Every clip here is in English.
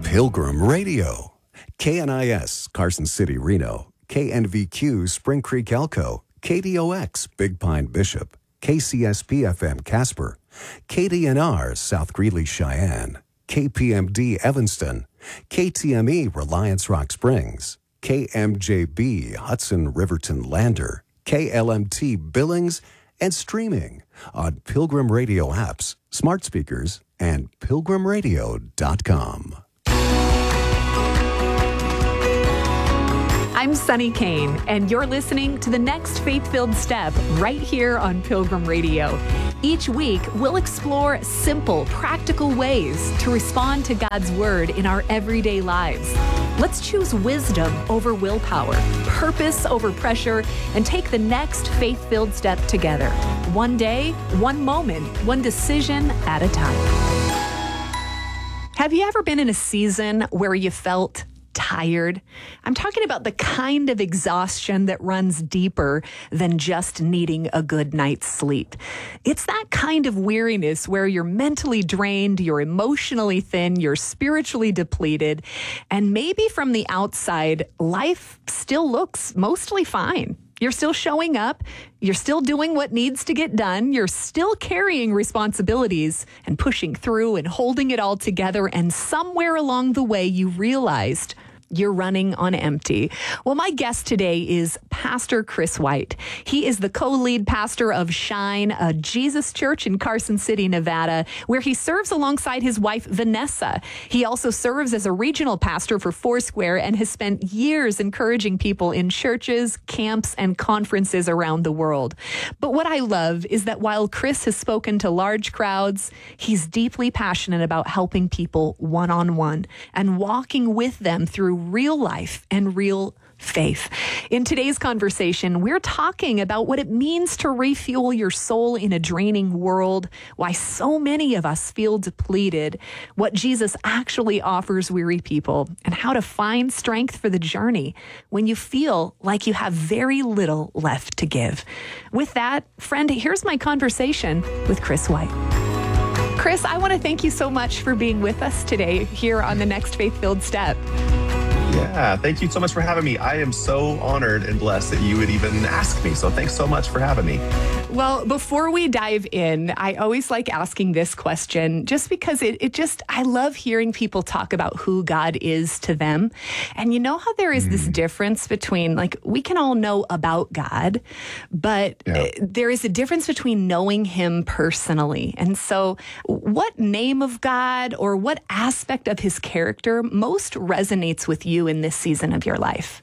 Pilgrim Radio. KNIS, Carson City, Reno. KNVQ, Spring Creek, Elko. KDOX, Big Pine, Bishop. KCSP-FM, Casper. KDNR, South Greeley, Cheyenne. KPMD, Evanston. KTME, Reliance Rock Springs. KMJB, Hudson, Riverton, Lander. KLMT, Billings, and streaming on Pilgrim Radio apps, smart speakers, and pilgrimradio.com. I'm Sunny Kane, and you're listening to the next Faith-Filled Step right here on Pilgrim Radio. Each week, we'll explore simple, practical ways to respond to God's Word in our everyday lives. Let's choose wisdom over willpower, purpose over pressure, and take the next faith-filled step together. One day, one moment, one decision at a time. Have you ever been in a season where you felt tired? I'm talking about the kind of exhaustion that runs deeper than just needing a good night's sleep. It's that kind of weariness where you're mentally drained, you're emotionally thin, you're spiritually depleted, and maybe from the outside, life still looks mostly fine. You're still showing up, you're still doing what needs to get done, you're still carrying responsibilities and pushing through and holding it all together, and somewhere along the way you realized you're running on empty. Well, my guest today is Pastor Chris White. He is the co-lead pastor of Shine, a Jesus church in Carson City, Nevada, where he serves alongside his wife, Vanessa. He also serves as a regional pastor for Foursquare and has spent years encouraging people in churches, camps, and conferences around the world. But what I love is that while Chris has spoken to large crowds, he's deeply passionate about helping people one-on-one and walking with them through real life and real faith. In today's conversation, we're talking about what it means to refuel your soul in a draining world, why so many of us feel depleted, what Jesus actually offers weary people, and how to find strength for the journey when you feel like you have very little left to give. With that, friend, here's my conversation with Chris White. Chris, I want to thank you so much for being with us today here on the Next Faith-Filled Step. Yeah, thank you so much for having me. I am so honored and blessed that you would even ask me. So thanks so much for having me. Well, before we dive in, I always like asking this question just because I love hearing people talk about who God is to them. And you know how there is this difference between, like, we can all know about God, but there is a difference between knowing him personally. And so what name of God or what aspect of his character most resonates with you in this season of your life?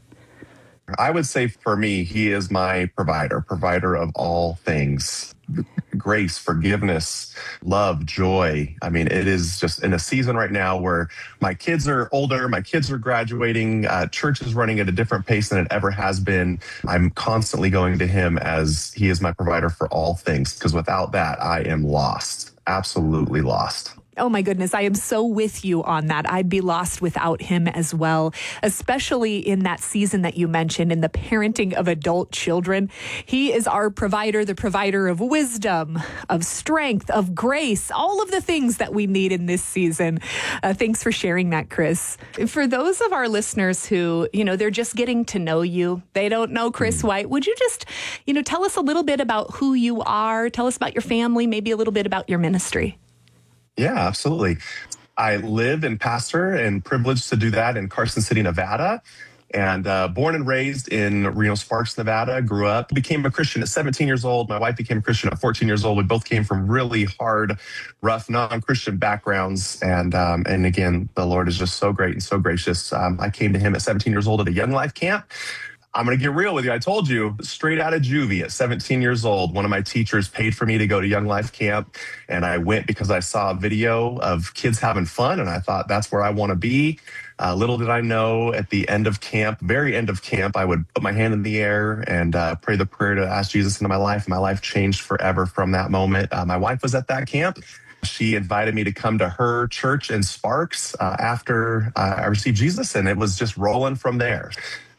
I would say for me, he is my provider of all things. Grace, forgiveness, love, joy. I mean, it is just in a season right now where my kids are older, my kids are graduating, church is running at a different pace than it ever has been. I'm constantly going to him as he is my provider for all things, because without that, I am lost, absolutely lost. Oh my goodness, I am so with you on that. I'd be lost without him as well, especially in that season that you mentioned in the parenting of adult children. He is our provider, the provider of wisdom, of strength, of grace, all of the things that we need in this season. Thanks for sharing that, Chris. For those of our listeners who, they're just getting to know you, they don't know Chris White, would you just, tell us a little bit about who you are, tell us about your family, maybe a little bit about your ministry? Yeah, absolutely. I live and pastor and privileged to do that in Carson City, Nevada. And born and raised in Reno Sparks, Nevada, grew up, became a Christian at 17 years old. My wife became a Christian at 14 years old. We both came from really hard, rough, non-Christian backgrounds. And again, the Lord is just so great and so gracious. I came to him at 17 years old at a Young Life camp. I'm going to get real with you. I told you, straight out of juvie at 17 years old, one of my teachers paid for me to go to Young Life camp. And I went because I saw a video of kids having fun. And I thought, that's where I want to be. Little did I know at the end of camp, very end of camp, I would put my hand in the air and pray the prayer to ask Jesus into my life. And my life changed forever from that moment. My wife was at that camp. She invited me to come to her church in Sparks after I received Jesus. And it was just rolling from there.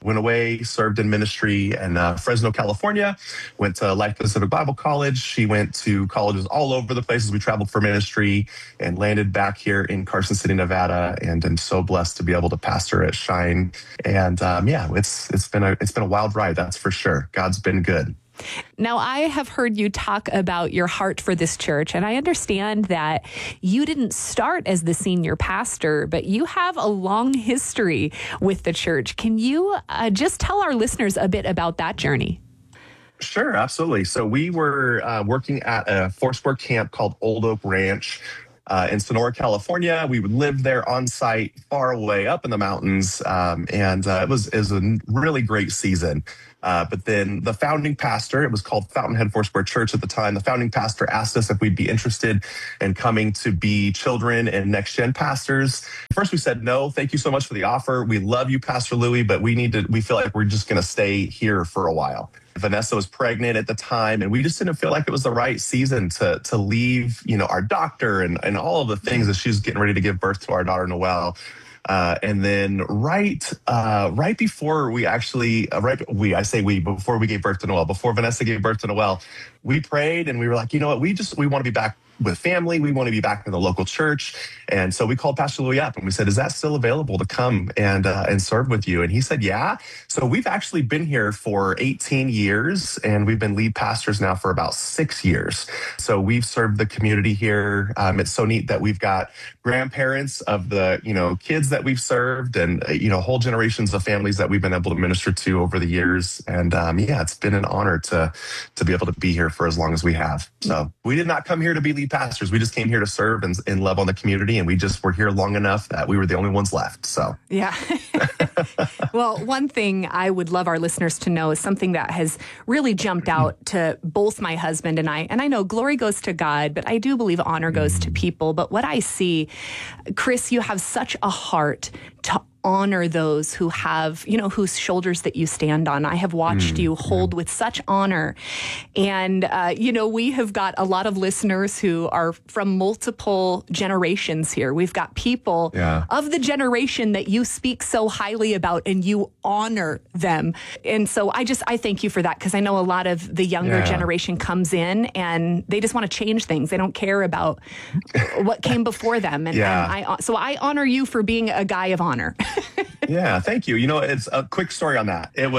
went away, served in ministry in Fresno, California, went to Life Pacific Bible College. She went to colleges all over the places we traveled for ministry and landed back here in Carson City, Nevada. And I'm so blessed to be able to pastor at Shine. And it's been a wild ride, that's for sure. God's been good. Now, I have heard you talk about your heart for this church, and I understand that you didn't start as the senior pastor, but you have a long history with the church. Can you just tell our listeners a bit about that journey? Sure, absolutely. So we were working at a Foursquare camp called Old Oak Ranch in Sonora, California. We would live there on site, far away up in the mountains, and it was a really great season. But then the founding pastor, it was called Fountainhead Foursquare Church at the time. The founding pastor asked us if we'd be interested in coming to be children and next gen pastors. First, we said, no, thank you so much for the offer. We love you, Pastor Louie, but we feel like we're just going to stay here for a while. Vanessa was pregnant at the time, and we just didn't feel like it was the right season to leave, our doctor and all of the things as she was getting ready to give birth to our daughter, Noelle. And then right before we actually, before we gave birth to Noelle, before Vanessa gave birth to Noelle, we prayed and we were like, you know what, we want to be back with family. We want to be back in the local church. And so we called Pastor Louie up and we said, is that still available to come and serve with you? And he said, yeah. So we've actually been here for 18 years and we've been lead pastors now for about 6 years. So we've served the community here. It's so neat that we've got grandparents of the, kids that we've served and, whole generations of families that we've been able to minister to over the years. And it's been an honor to be able to be here for as long as we have. So we did not come here to be lead pastors. We just came here to serve and love on the community. And we just were here long enough that we were the only ones left. So, yeah. Well, one thing I would love our listeners to know is something that has really jumped out to both my husband and I know glory goes to God, but I do believe honor goes to people. But what I see, Chris, you have such a heart to honor those who have, whose shoulders that you stand on. I have watched you hold with such honor. And, we have got a lot of listeners who are from multiple generations here. We've got people of the generation that you speak so highly about and you honor them. And so I thank you for that because I know a lot of the younger generation comes in and they just want to change things. They don't care about what came before them. And I honor you for being a guy of honor. Yeah, thank you. It's a quick story on that. It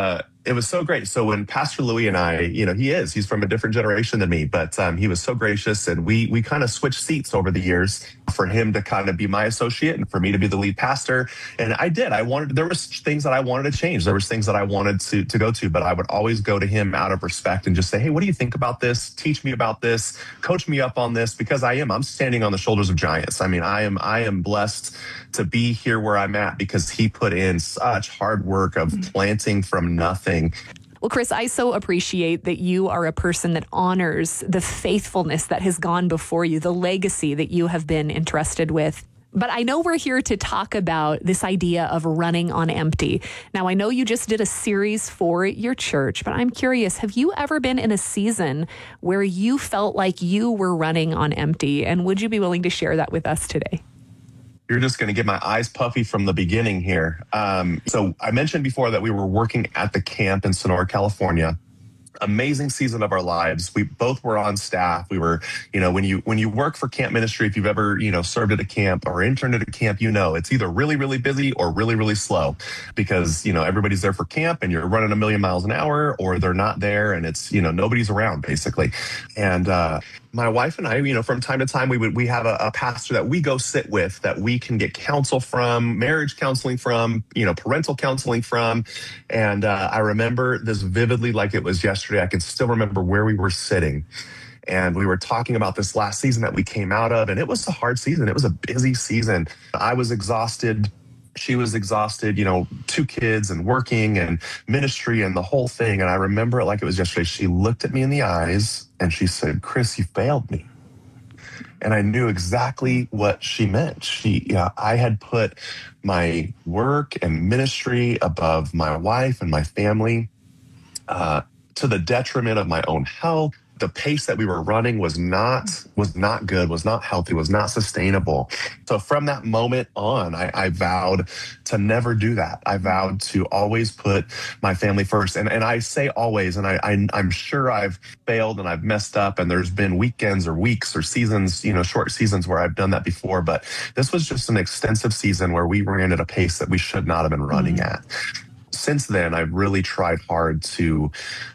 was so great. So when Pastor Louie and I, he's from a different generation than me, but he was so gracious and we kind of switched seats over the years for him to kind of be my associate and for me to be the lead pastor. And there was things that I wanted to change. There was things that I wanted to go to, but I would always go to him out of respect and just say, hey, what do you think about this? Teach me about this, coach me up on this, because I'm standing on the shoulders of giants. I mean, I am blessed to be here where I'm at because he put in such hard work of planting from nothing. Well, Chris, I so appreciate that you are a person that honors the faithfulness that has gone before you, the legacy that you have been entrusted with. But I know we're here to talk about this idea of running on empty. Now, I know you just did a series for your church, but I'm curious, have you ever been in a season where you felt like you were running on empty? And would you be willing to share that with us today? You're just going to get my eyes puffy from the beginning here. So I mentioned before that we were working at the camp in Sonora, California. Amazing season of our lives. We both were on staff. We were, when you work for camp ministry, if you've ever, served at a camp or interned at a camp, it's either really, really busy or really, really slow because, everybody's there for camp and you're running a million miles an hour or they're not there and it's, nobody's around basically. And, my wife and I, from time to time, we have a pastor that we go sit with that we can get counsel from, marriage counseling from, parental counseling from. And I remember this vividly like it was yesterday. I can still remember where we were sitting. And we were talking about this last season that we came out of. And it was a hard season. It was a busy season. I was exhausted. She was exhausted, 2 kids and working and ministry and the whole thing. And I remember it like it was yesterday. She looked at me in the eyes and she said, Chris, you failed me. And I knew exactly what she meant. I had put my work and ministry above my wife and my family, to the detriment of my own health, the pace that we were running was not good, was not healthy, was not sustainable. So from that moment on, I vowed to never do that. I vowed to always put my family first. And I say always, and I'm sure I've failed and I've messed up, and there's been weekends or weeks or seasons, short seasons where I've done that before. But this was just an extensive season where we ran at a pace that we should not have been running at. Since then, I've really tried hard to,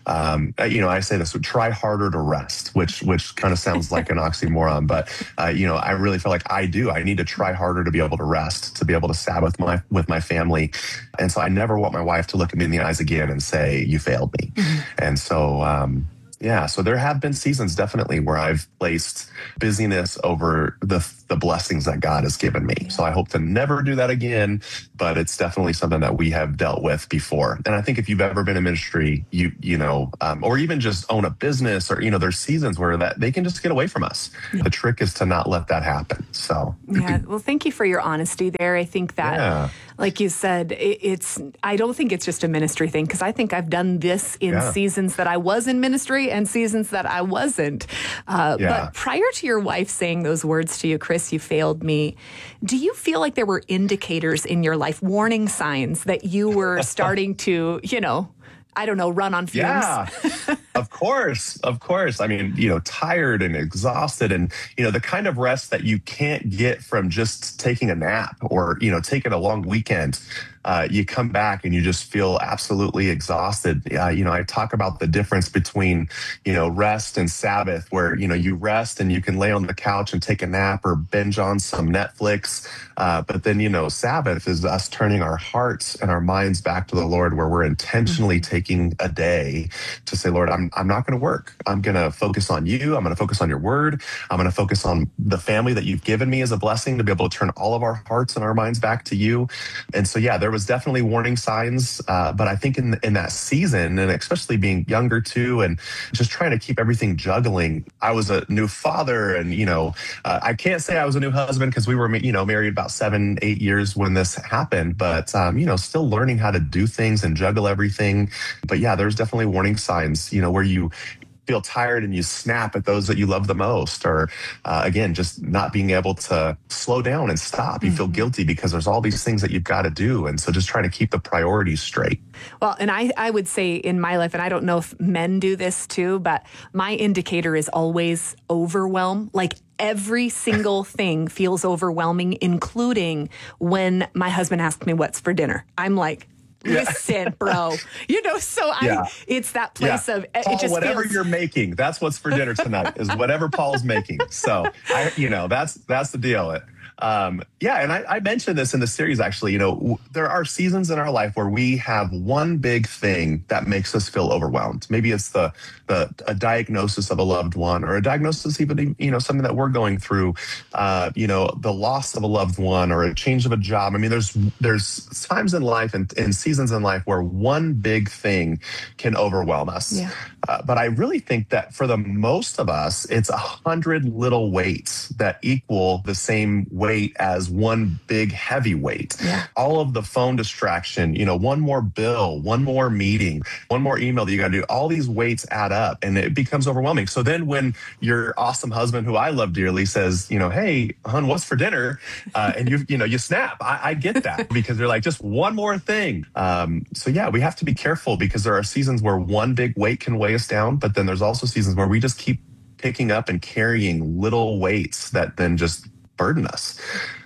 I say this, try harder to rest, which kind of sounds like an oxymoron, but, I really feel like I need to try harder to be able to rest, to be able to Sabbath with my family. And so I never want my wife to look at me in the eyes again and say, you failed me. And so, so there have been seasons definitely where I've placed busyness over the blessings that God has given me. So I hope to never do that again, but it's definitely something that we have dealt with before. And I think if you've ever been in ministry, or even just own a business, or, there's seasons where that they can just get away from us. Yeah. The trick is to not let that happen. So, yeah. Well, thank you for your honesty there. I think that, like you said, I don't think it's just a ministry thing, because I think I've done this in seasons that I was in ministry and seasons that I wasn't. But prior to your wife saying those words to you, Chris, you failed me, do you feel like there were indicators in your life, warning signs that you were starting to, run on fumes? Yeah, of course. I mean, tired and exhausted, and, the kind of rest that you can't get from just taking a nap or, taking a long weekend. You come back and you just feel absolutely exhausted. I talk about the difference between, rest and Sabbath, where, you rest and you can lay on the couch and take a nap or binge on some Netflix. But then, Sabbath is us turning our hearts and our minds back to the Lord, where we're intentionally taking a day to say, Lord, I'm not going to work. I'm going to focus on you. I'm going to focus on your word. I'm going to focus on the family that you've given me as a blessing, to be able to turn all of our hearts and our minds back to you. And so, there was definitely warning signs. But I think in that season, and especially being younger too, and just trying to keep everything juggling, I was a new father, and, I can't say I was a new husband, because we were, married about 7-8 years when this happened, but, still learning how to do things and juggle everything. But there's definitely warning signs, where you feel tired and you snap at those that you love the most, or again, just not being able to slow down and stop. You feel guilty because there's all these things that you've got to do. And so just trying to keep the priorities straight. Well, and I would say in my life, and I don't know if men do this too, but my indicator is always overwhelm. Like every single thing feels overwhelming, including when my husband asks me what's for dinner. I'm like, listen, bro, it's that place of Paul, it just whatever feels... you're making, that's what's for dinner tonight, is whatever Paul's making. So that's the deal. And I mentioned this in the series, actually. There are seasons in our life where we have one big thing that makes us feel overwhelmed. Maybe it's a diagnosis of a loved one, or a diagnosis, even, something that we're going through, the loss of a loved one, or a change of a job. I mean, there's times in life and seasons in life where one big thing can overwhelm us. Yeah. But I really think that for the most of us, it's 100 little weights that equal the same weight as one big heavy weight. Yeah. All of the phone distraction, one more bill, one more meeting, one more email that you got to do, all these weights add up and it becomes overwhelming. So then when your awesome husband, who I love dearly, says, hey, hon, what's for dinner? And you snap. I get that, because they're like, just one more thing. We have to be careful, because there are seasons where one big weight can weigh us down, but then there's also seasons where we just keep picking up and carrying little weights that then just burden us.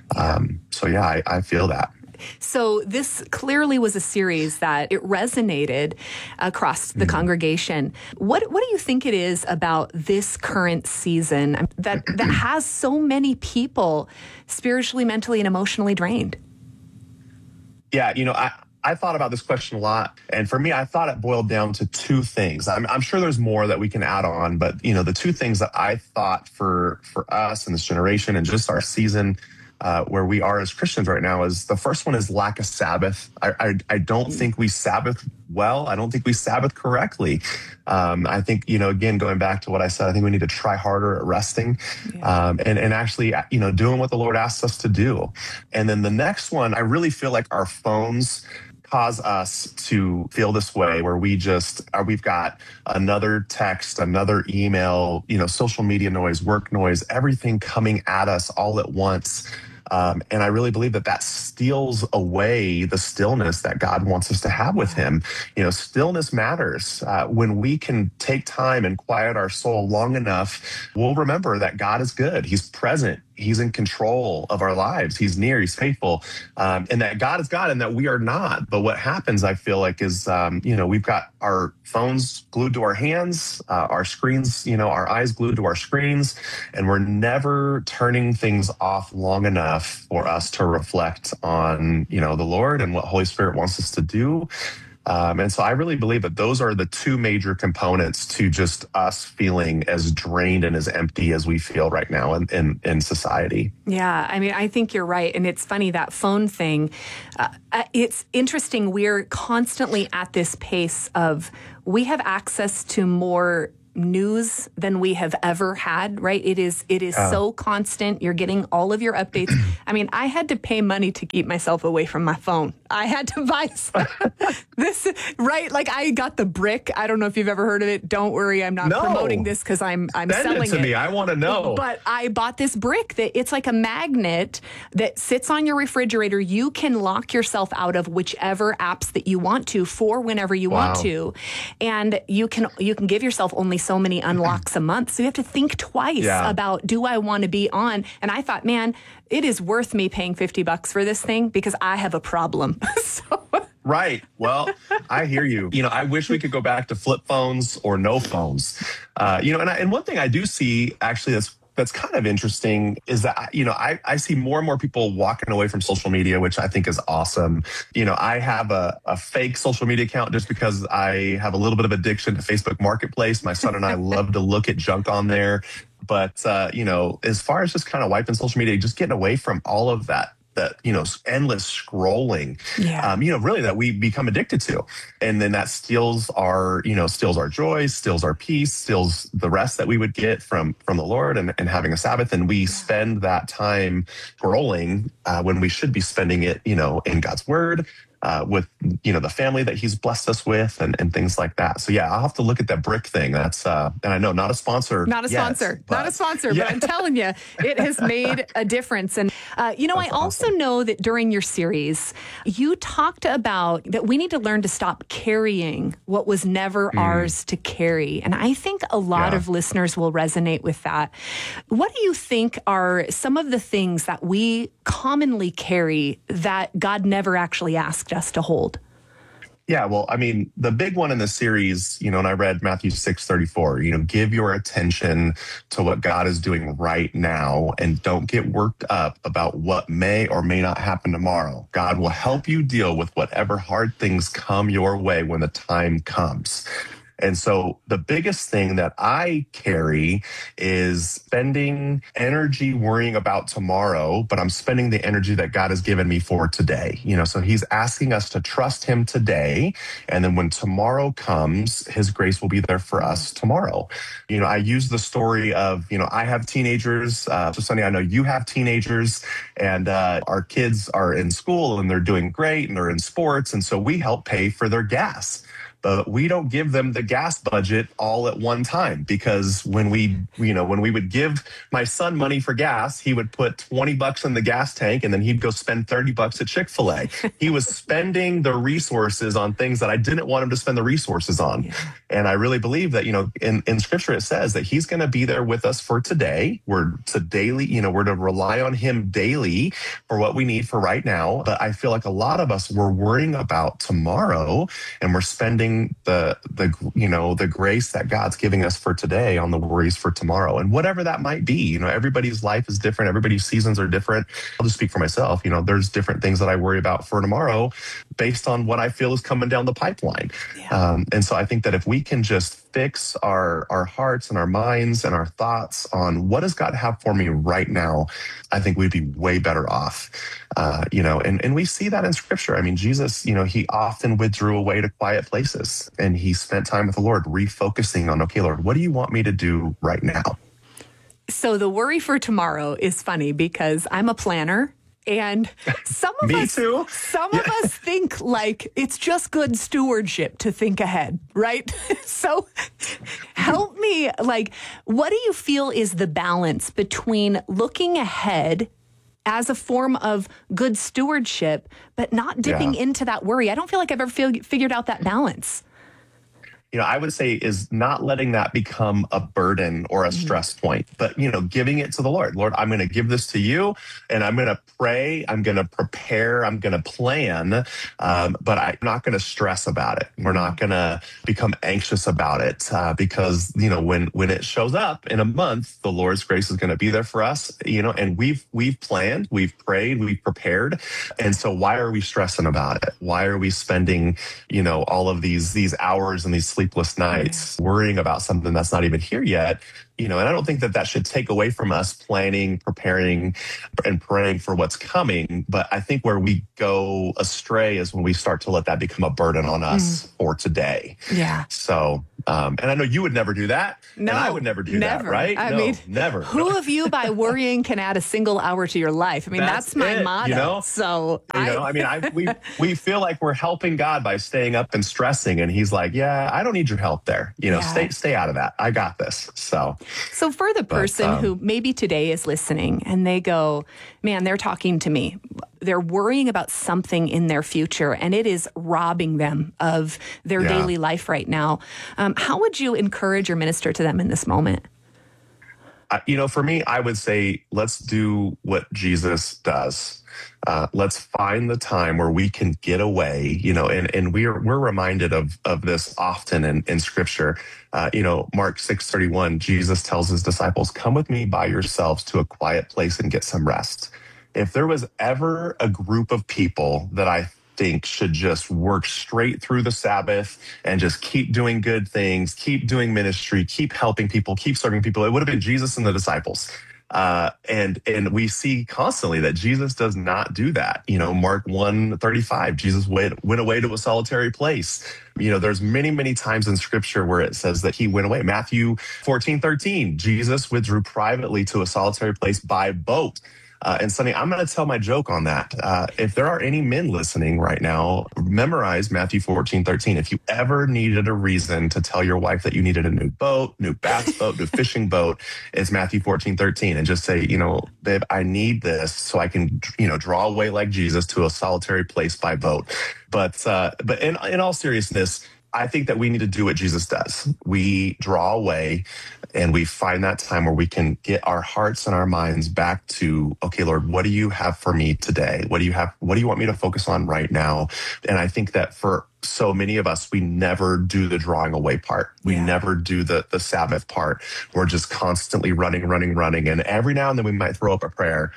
I feel that. So this clearly was a series that it resonated across the congregation. What do you think it is about this current season that has so many people spiritually, mentally, and emotionally drained? Yeah, I thought about this question a lot. And for me, I thought it boiled down to two things. I'm sure there's more that we can add on, but, the two things that I thought for us in this generation and just our season where we are as Christians right now, is the first one is lack of Sabbath. I don't think we Sabbath well. I don't think we Sabbath correctly. I think, again, going back to what I said, I think we need to try harder at resting and actually, doing what the Lord asks us to do. And then the next one, I really feel like our phones cause us to feel this way where we've got another text, another email, social media noise, work noise, everything coming at us all at once. And I really believe that steals away the stillness that God wants us to have with him. Stillness matters. When we can take time and quiet our soul long enough, we'll remember that God is good. He's present. He's in control of our lives. He's near. He's faithful. And that God is God and that we are not. But what happens, I feel like, is, we've got our phones glued to our hands, our screens, our eyes glued to our screens, and we're never turning things off long enough for us to reflect on, the Lord and what Holy Spirit wants us to do. And so I really believe that those are the two major components to just us feeling as drained and as empty as we feel right now in society. Yeah, I mean, I think you're right. And it's funny, that phone thing, it's interesting. We're constantly at this pace of we have access to more news than we have ever had, right? It is so constant. You're getting all of your updates. I mean, I had to pay money to keep myself away from my phone. I had to buy this, right? Like I got the brick. I don't know if you've ever heard of it. Don't worry, I'm not promoting this because I'm Send selling it to me. I want to know. But I bought this brick that it's like a magnet that sits on your refrigerator. You can lock yourself out of whichever apps that you want to for whenever you want to, and you can give yourself only so many unlocks a month. So you have to think twice about, do I want to be on? And I thought, man, it is worth me paying $50 for this thing because I have a problem. Right. Well, I hear you. I wish we could go back to flip phones or no phones. And one thing I do see actually that's kind of interesting is that, I see more and more people walking away from social media, which I think is awesome. I have a fake social media account just because I have a little bit of addiction to Facebook Marketplace. My son and I love to look at junk on there. But, as far as just kind of wiping social media, just getting away from all of that endless scrolling, really that we become addicted to. And then that steals our joy, steals our peace, steals the rest that we would get from the Lord and having a Sabbath. And we spend that time scrolling when we should be spending it, in God's word, with, the family that he's blessed us with and things like that. So yeah, I'll have to look at that brick thing. That's, and I know not a sponsor, but I'm telling you, it has made a difference. And, I also know that during your series, you talked about that we need to learn to stop carrying what was never ours to carry. And I think a lot of listeners will resonate with that. What do you think are some of the things that we commonly carry that God never actually asked us to hold? Yeah, well, I mean, the big one in the series, and I read Matthew 6:34, give your attention to what God is doing right now and don't get worked up about what may or may not happen tomorrow. God will help you deal with whatever hard things come your way when the time comes. And so the biggest thing that I carry is spending energy worrying about tomorrow, but I'm spending the energy that God has given me for today. So he's asking us to trust him today. And then when tomorrow comes, his grace will be there for us tomorrow. I use the story of, I have teenagers. So Sonny, I know you have teenagers, and our kids are in school and they're doing great and they're in sports. And so we help pay for their gas. But we don't give them the gas budget all at one time, because when we would give my son money for gas, he would put $20 in the gas tank and then he'd go spend $30 at Chick-fil-A. He was spending the resources on things that I didn't want him to spend the resources on. Yeah. And I really believe that, in scripture, it says that he's going to be there with us for today. We're to rely on him daily for what we need for right now. But I feel like a lot of us, we're worrying about tomorrow and we're spending the grace that God's giving us for today on the worries for tomorrow, and whatever that might be. Everybody's life is different. Everybody's seasons are different. I'll just speak for myself. There's different things that I worry about for tomorrow based on what I feel is coming down the pipeline. Yeah. And so I think that if we can just fix our hearts and our minds and our thoughts on what does God have for me right now, I think we'd be way better off. And we see that in scripture. I mean, Jesus, he often withdrew away to quiet places and he spent time with the Lord, refocusing on, okay, Lord, what do you want me to do right now? So the worry for tomorrow is funny because I'm a planner. And some of Me us, too. some of us think like it's just good stewardship to think ahead, right? So help me, like, what do you feel is the balance between looking ahead as a form of good stewardship, but not dipping into that worry? I don't feel like I've ever figured out that balance. I would say is not letting that become a burden or a stress point, but, giving it to the Lord. Lord, I'm going to give this to you, and I'm going to pray. I'm going to prepare. I'm going to plan, but I'm not going to stress about it. We're not going to become anxious about it because, when it shows up in a month, the Lord's grace is going to be there for us, and we've planned, we've prayed, we've prepared. And so why are we stressing about it? Why are we spending, all of these hours and these sleepless nights worrying about something that's not even here yet? And I don't think that should take away from us planning, preparing, and praying for what's coming. But I think where we go astray is when we start to let that become a burden on us for today. Yeah. So, and I know you would never do that. No, and I would never do that, right? I mean, never. Who of you by worrying can add a single hour to your life? I mean, that's my it, motto. So, we feel like we're helping God by staying up and stressing. And he's like, yeah, I don't need your help there. Stay out of that. I got this. So for the person who maybe today is listening and they go, man, they're talking to me. They're worrying about something in their future and it is robbing them of their daily life right now. How would you encourage or minister to them in this moment? For me, I would say, let's do what Jesus does. Let's find the time where we can get away, and we're reminded of this often in Scripture. Mark 6:31, Jesus tells his disciples, come with me by yourselves to a quiet place and get some rest. If there was ever a group of people that I think should just work straight through the Sabbath and just keep doing good things, keep doing ministry, keep helping people, keep serving people, it would have been Jesus and the disciples. And we see constantly that Jesus does not do that. Mark 1:35, Jesus went away to a solitary place. There's many, many times in Scripture where it says that he went away. Matthew 14:13, Jesus withdrew privately to a solitary place by boat. And Sonny, I'm going to tell my joke on that. If there are any men listening right now, memorize Matthew 14:13. If you ever needed a reason to tell your wife that you needed a new boat, new bass boat, new fishing boat, it's Matthew 14:13. And just say, babe, I need this so I can, draw away like Jesus to a solitary place by boat. But in all seriousness, I think that we need to do what Jesus does. We draw away and we find that time where we can get our hearts and our minds back to, okay, Lord, what do you have for me today? What do you want me to focus on right now? And I think that for so many of us, we never do the drawing away part. We never do the Sabbath part. We're just constantly running. And every now and then we might throw up a prayer.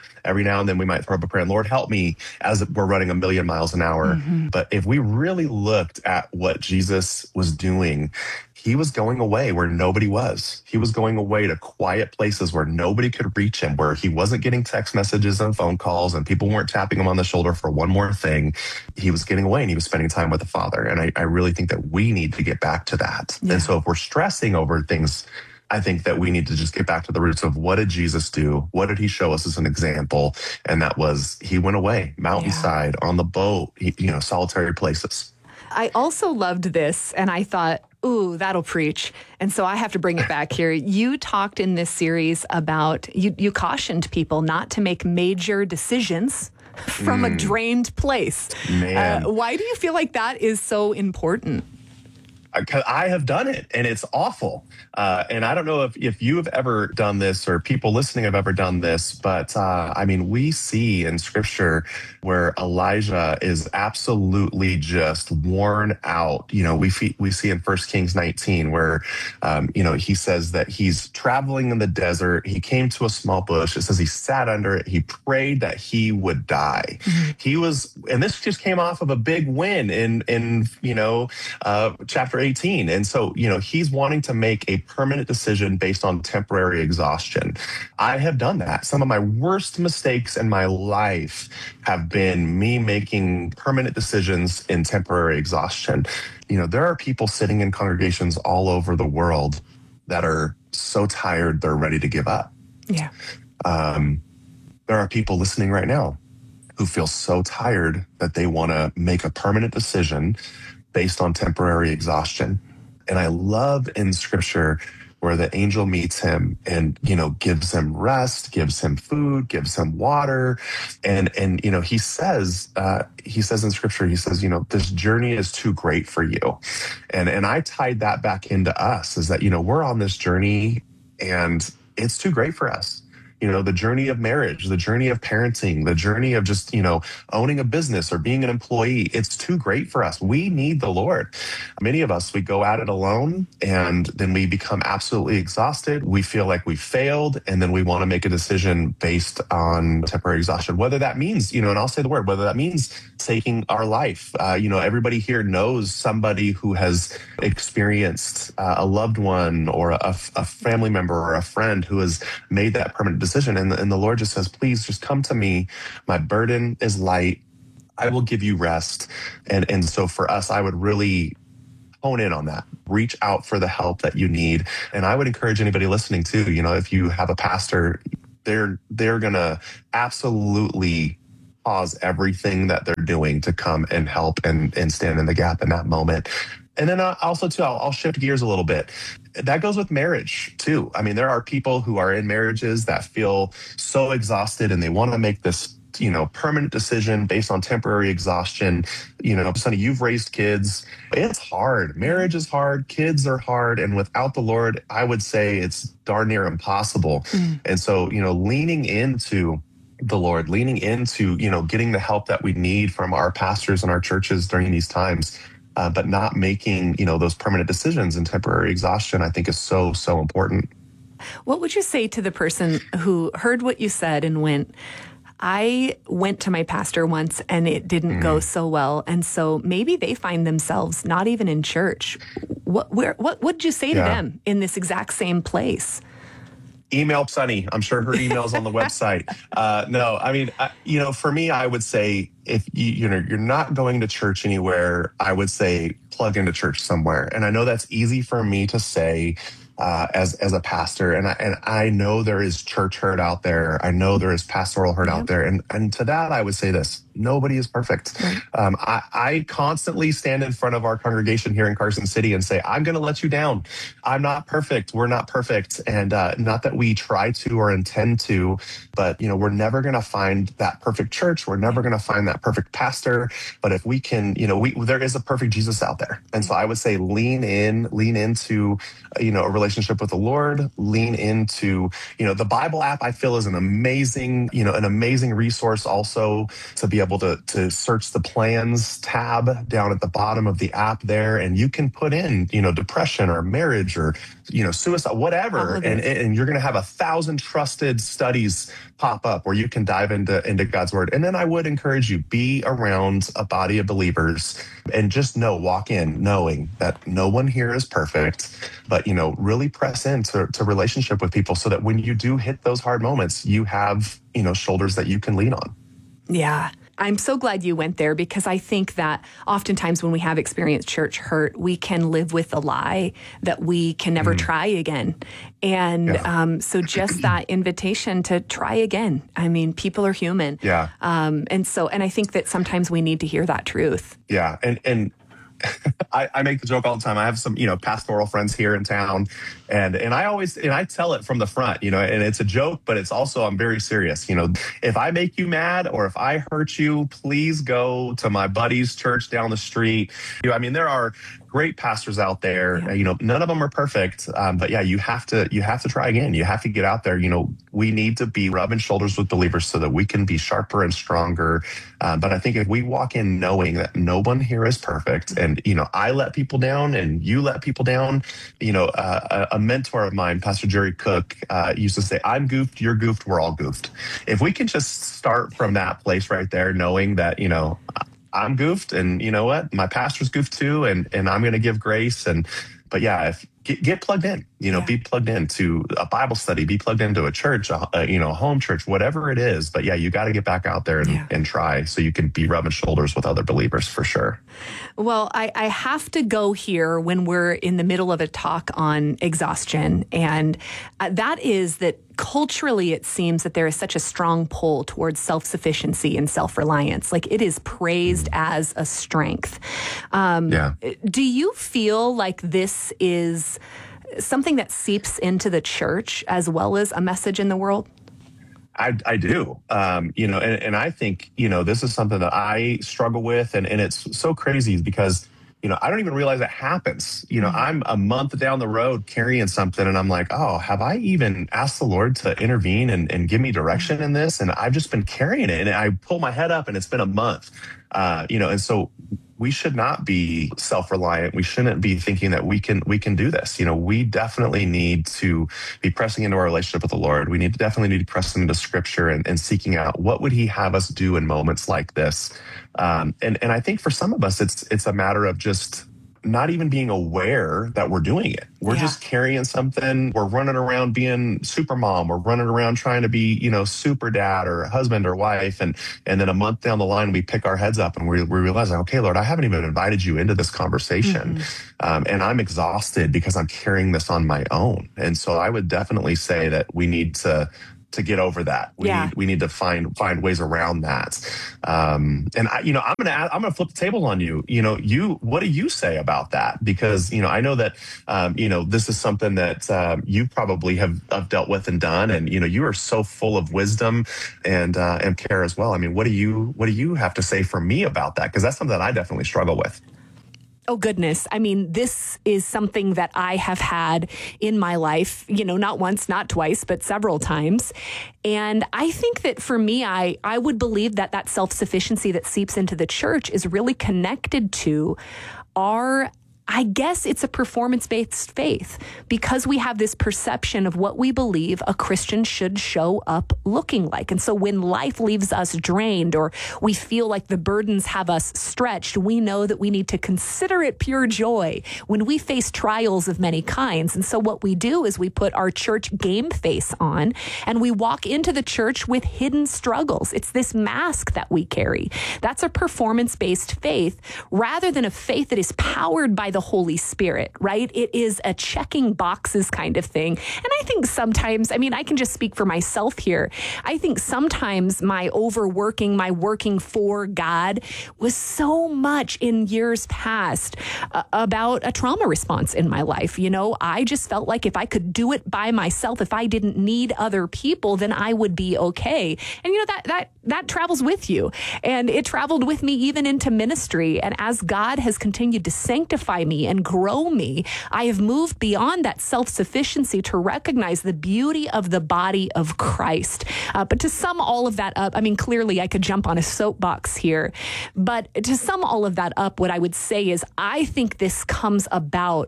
And Lord, help me as we're running 1,000,000 miles an hour. Mm-hmm. But if we really looked at what Jesus was doing, he was going away where nobody was. He was going away to quiet places where nobody could reach him, where he wasn't getting text messages and phone calls and people weren't tapping him on the shoulder for one more thing. He was getting away and he was spending time with the Father. And I really think that we need to get back to that. Yeah. And so if we're stressing over things, I think that we need to just get back to the roots of what did Jesus do? What did he show us as an example? And that was, he went away, mountainside, on the boat, solitary places. I also loved this and I thought, ooh, that'll preach. And so I have to bring it back here. You talked in this series about, you cautioned people not to make major decisions from a drained place. Why do you feel like that is so important? I have done it and it's awful. And I don't know if you have ever done this or people listening have ever done this, but we see in Scripture where Elijah is absolutely just worn out. We see in 1 Kings 19 where, he says that he's traveling in the desert. He came to a small bush. It says he sat under it. He prayed that he would die. Mm-hmm. And this just came off of a big win in chapter 18. And so, he's wanting to make a permanent decision based on temporary exhaustion. I have done that. Some of my worst mistakes in my life have been me making permanent decisions in temporary exhaustion. There are people sitting in congregations all over the world that are so tired, they're ready to give up. Yeah. There are people listening right now who feel so tired that they want to make a permanent decision based on temporary exhaustion. And I love in scripture where the angel meets him and, gives him rest, gives him food, gives him water. And he says in scripture, this journey is too great for you. And I tied that back into us, is that, we're on this journey and it's too great for us. The journey of marriage, the journey of parenting, the journey of just, owning a business or being an employee. It's too great for us. We need the Lord. Many of us, we go at it alone and then we become absolutely exhausted. We feel like we failed. And then we want to make a decision based on temporary exhaustion, whether that means, and I'll say the word, whether that means taking our life. Everybody here knows somebody who has experienced a loved one or a family member or a friend who has made that permanent decision. And the Lord just says, please just come to me. My burden is light. I will give you rest. And so for us, I would really hone in on that. Reach out for the help that you need. And I would encourage anybody listening too, if you have a pastor, they're going to absolutely pause everything that they're doing to come and help and stand in the gap in that moment. And then also too, I'll shift gears a little bit. That goes with marriage too. I mean, there are people who are in marriages that feel so exhausted and they want to make this, permanent decision based on temporary exhaustion. Sonny, you've raised kids. It's hard. Marriage is hard. Kids are hard. And without the Lord, I would say it's darn near impossible. And so, leaning into the Lord, leaning into, getting the help that we need from our pastors and our churches during these times, but not making, those permanent decisions and temporary exhaustion, I think is so, so important. What would you say to the person who heard what you said and went, I went to my pastor once and it didn't go so well. And so maybe they find themselves not even in church. What would you say to them in this exact same place? Email Sunny. I'm sure her email's on the website. No, I mean, for me, I would say if you're not going to church anywhere, I would say plug into church somewhere. And I know that's easy for me to say as a pastor, and I know there is church hurt out there. I know there is pastoral hurt out there, and to that I would say this: nobody is perfect. Right. I constantly stand in front of our congregation here in Carson City and say, I'm going to let you down. I'm not perfect. We're not perfect. And not that we try to or intend to, but, we're never going to find that perfect church. We're never going to find that perfect pastor. But if we can, there is a perfect Jesus out there. And so I would say lean into, a relationship with the Lord, lean into, the Bible app, I feel is an amazing resource also to be able to search the plans tab down at the bottom of the app there. And you can put in, depression or marriage or, suicide, whatever. And you're going to have 1,000 trusted studies pop up where you can dive into God's word. And then I would encourage you, be around a body of believers and just walk in knowing that no one here is perfect, but, really press into relationship with people so that when you do hit those hard moments, you have, shoulders that you can lean on. Yeah. I'm so glad you went there, because I think that oftentimes when we have experienced church hurt, we can live with the lie that we can never try again. And so just that invitation to try again. I mean, people are human. Yeah. And I think that sometimes we need to hear that truth. Yeah. And I make the joke all the time. I have some, pastoral friends here in town, and I tell it from the front, and it's a joke, but it's also, I'm very serious. If I make you mad or if I hurt you, please go to my buddy's church down the street. There are great pastors out there. None of them are perfect, but you have to try again. You have to get out there. We need to be rubbing shoulders with believers so that we can be sharper and stronger. But I think if we walk in knowing that no one here is perfect, and I let people down and you let people down. A mentor of mine, Pastor Jerry Cook, used to say, "I'm goofed, you're goofed, we're all goofed." If we can just start from that place right there, knowing that I'm goofed, and you know what, my pastor's goofed too, and I'm going to give grace. But get plugged in, be plugged into a Bible study, be plugged into a church, a home church, whatever it is. But yeah, you got to get back out there and try so you can be rubbing shoulders with other believers for sure. Well, I have to go here when we're in the middle of a talk on exhaustion. And that is that culturally, it seems that there is such a strong pull towards self-sufficiency and self-reliance. Like it is praised as a strength. Do you feel like this is something that seeps into the church as well as a message in the world? I do, and I think, this is something that I struggle with. And it's so crazy because, I don't even realize it happens. I'm a month down the road carrying something and I'm like, oh, have I even asked the Lord to intervene and give me direction in this? And I've just been carrying it and I pull my head up and it's been a month, and so we should not be self-reliant. We shouldn't be thinking that we can do this. We definitely need to be pressing into our relationship with the Lord. We definitely need to press into Scripture and seeking out what would He have us do in moments like this. And I think for some of us, it's a matter of just not even being aware that we're doing it. We're just carrying something. We're running around being super mom. We're running around trying to be, super dad or husband or wife. And then a month down the line, we pick our heads up and we realize, okay, Lord, I haven't even invited you into this conversation. And I'm exhausted because I'm carrying this on my own. And so I would definitely say that we need to get over that. We need to find ways around that. And I'm gonna flip the table on you. What do you say about that? Because I know that this is something that you probably have dealt with and done, and you are so full of wisdom and care as well. I mean, what do you have to say for me about that? Because that's something that I definitely struggle with. Oh, goodness. I mean, this is something that I have had in my life, not once, not twice, but several times. And I think that for me, I would believe that self-sufficiency that seeps into the church is really connected to I guess it's a performance-based faith because we have this perception of what we believe a Christian should show up looking like. And so when life leaves us drained or we feel like the burdens have us stretched, we know that we need to consider it pure joy when we face trials of many kinds. And so what we do is we put our church game face on and we walk into the church with hidden struggles. It's this mask that we carry. That's a performance-based faith rather than a faith that is powered by the Holy Spirit, right? It is a checking boxes kind of thing. And I think sometimes, I can just speak for myself here. I think sometimes my overworking, my working for God was so much in years past about a trauma response in my life. I just felt like if I could do it by myself, if I didn't need other people, then I would be okay. And that travels with you. And it traveled with me even into ministry. And as God has continued to sanctify me and grow me, I have moved beyond that self-sufficiency to recognize the beauty of the body of Christ. But to sum all of that up, clearly I could jump on a soapbox here, but to sum all of that up, what I would say is I think this comes about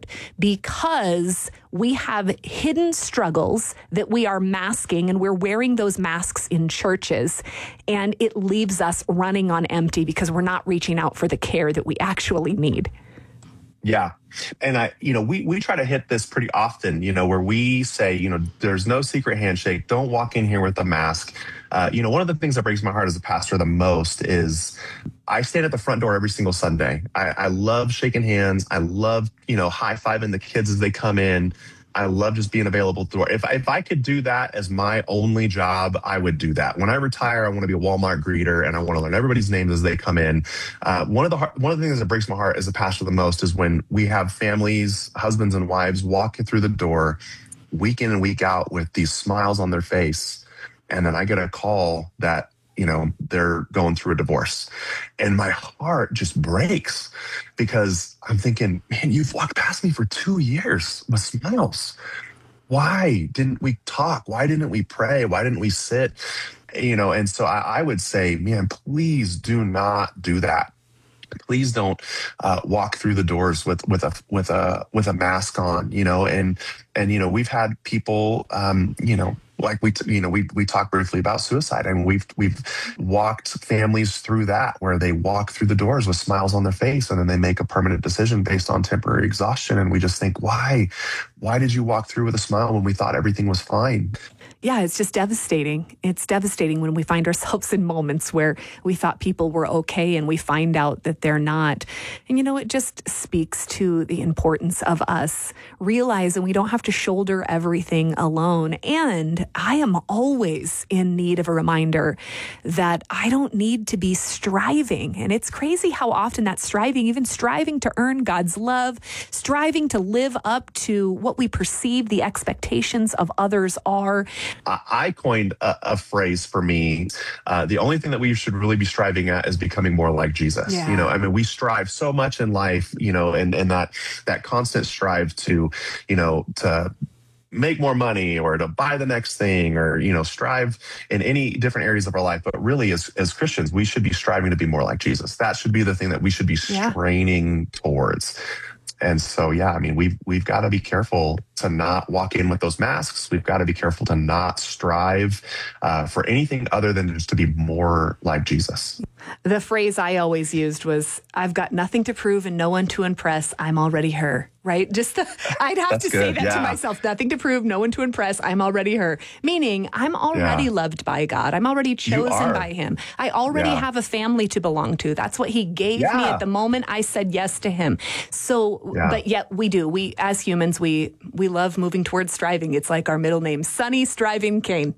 because we have hidden struggles that we are masking, and we're wearing those masks in churches, and it leaves us running on empty because we're not reaching out for the care that we actually need. Yeah. And we try to hit this pretty often, where we say, there's no secret handshake. Don't walk in here with a mask. One of the things that breaks my heart as a pastor the most is I stand at the front door every single Sunday. I love shaking hands. I love, high-fiving the kids as they come in. I love just being available through. If I could do that as my only job, I would do that. When I retire, I want to be a Walmart greeter, and I want to learn everybody's names as they come in. One of the things that breaks my heart as a pastor the most is when we have families, husbands and wives, walking through the door week in and week out with these smiles on their face, and then I get a call that they're going through a divorce, and my heart just breaks because I'm thinking, man, you've walked past me for 2 years with smiles. Why didn't we talk? Why didn't we pray? Why didn't we sit? And so I would say, man, please do not do that. Please don't walk through the doors with a mask on, and we've had people, like we talk briefly about suicide, and we've walked families through that, where they walk through the doors with smiles on their face, and then they make a permanent decision based on temporary exhaustion. And we just think, why did you walk through with a smile when we thought everything was fine? Yeah, it's just devastating. It's devastating when we find ourselves in moments where we thought people were okay and we find out that they're not. And it just speaks to the importance of us realizing we don't have to shoulder everything alone. And I am always in need of a reminder that I don't need to be striving. And it's crazy how often that striving, even striving to earn God's love, striving to live up to what we perceive the expectations of others are. I coined a phrase for me. The only thing that we should really be striving at is becoming more like Jesus. Yeah. We strive so much in life, and that constant strive to make more money or to buy the next thing, or, strive in any different areas of our life. But really, as Christians, we should be striving to be more like Jesus. That should be the thing that we should be straining towards. And so, we've got to be careful to not walk in with those masks. We've got to be careful to not strive for anything other than just to be more like Jesus. The phrase I always used was, I've got nothing to prove and no one to impress. I'm already her, right? I'd have to say that to myself. Nothing to prove, no one to impress. I'm already her. Meaning I'm already loved by God. I'm already chosen by him. I already have a family to belong to. That's what he gave me at the moment I said yes to him. So, but yet we as humans, we love moving towards striving. It's like our middle name, Sunny Striving Kane,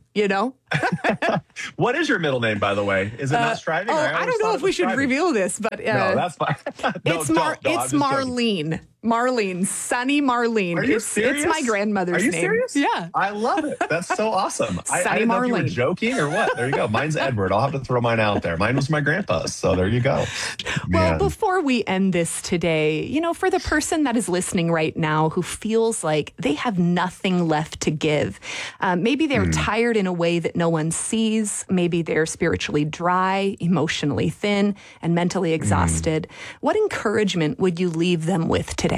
What is your middle name, by the way? Is it not Striving? I don't know if we should reveal this, but no, that's fine. It's Marlene. Marlene, Sunny Marlene. Are you serious? It's my grandmother's name. Are you serious? Yeah. I love it. That's so awesome. I didn't know if you were joking or what. There you go. Mine's Edward. I'll have to throw mine out there. Mine was my grandpa's. So there you go. Well, before we end this today, for the person that is listening right now who feels like they have nothing left to give, maybe they're tired in a way that no one sees. Maybe they're spiritually dry, emotionally thin, and mentally exhausted. What encouragement would you leave them with today?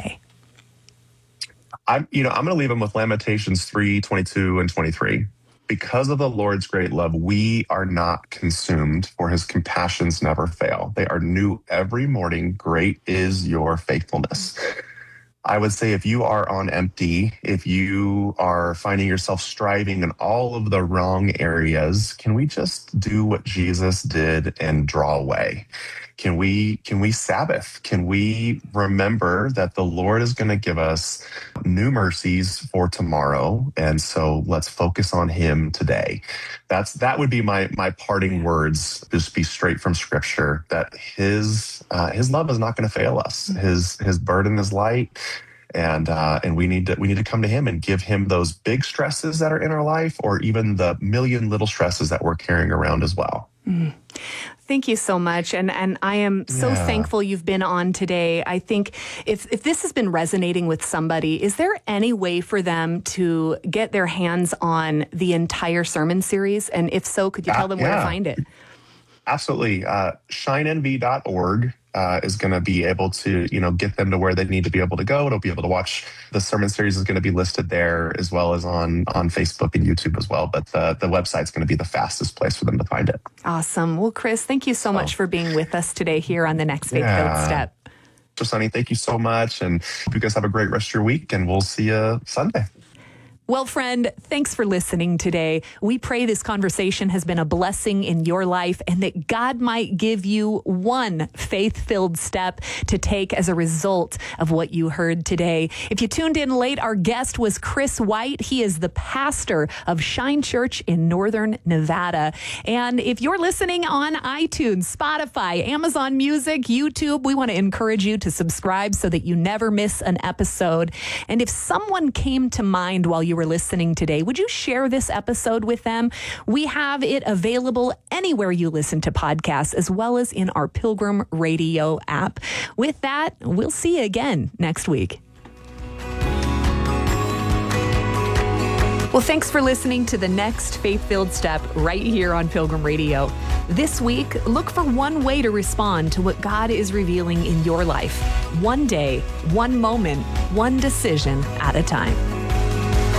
I'm going to leave them with Lamentations 3:22 and 23. Because of the Lord's great love, we are not consumed, for his compassions never fail. They are new every morning. Great is your faithfulness. I would say if you are on empty, if you are finding yourself striving in all of the wrong areas, can we just do what Jesus did and draw away? Can we Sabbath? Can we remember that the Lord is going to give us new mercies for tomorrow? And so let's focus on him today. That would be my parting words. Just be straight from Scripture, that his love is not going to fail us. His burden is light. And we need to come to him and give him those big stresses that are in our life, or even the million little stresses that we're carrying around as well. Thank you so much. And I am so thankful you've been on today. I think if this has been resonating with somebody, is there any way for them to get their hands on the entire sermon series? And if so, could you tell them where to find it? Absolutely. ShineNV.org is going to be able to, get them to where they need to be able to go. It'll be able to watch the sermon series is going to be listed there, as well as on Facebook and YouTube as well. But the website's going to be the fastest place for them to find it. Awesome. Well, Chris, thank you so much for being with us today here on the Next Faith-Filled Step. So, Sunny, thank you so much. And hope you guys have a great rest of your week, and we'll see you Sunday. Well, friend, thanks for listening today. We pray this conversation has been a blessing in your life, and that God might give you one faith-filled step to take as a result of what you heard today. If you tuned in late, our guest was Chris White. He is the pastor of Shine Church in Northern Nevada. And if you're listening on iTunes, Spotify, Amazon Music, YouTube, we want to encourage you to subscribe so that you never miss an episode. And if someone came to mind while you were listening today, would you share this episode with them? We have it available anywhere you listen to podcasts, as well as in our Pilgrim Radio app. With that, we'll see you again next week. Well, thanks for listening to the Next Faith-Filled Step right here on Pilgrim Radio. This week, look for one way to respond to what God is revealing in your life. One day, one moment, one decision at a time.